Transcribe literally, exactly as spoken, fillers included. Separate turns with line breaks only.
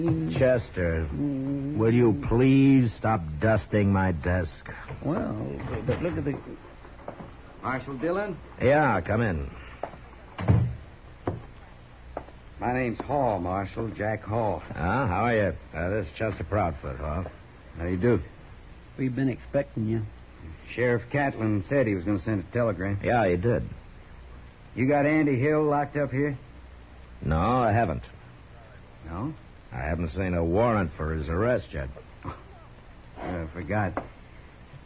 Chester, will you please stop dusting my desk?
Well, but look at the...
Marshal Dillon?
Yeah, come in.
My name's Hall, Marshal. Jack Hall.
Ah, how are you? Uh, this is Chester Proudfoot, huh?
How do you do?
We've been expecting you.
Sheriff Catlin said he was going to send a telegram.
Yeah, you did.
You got Andy Hill locked up here?
No, I haven't.
No?
I haven't seen a warrant for his arrest yet.
I forgot.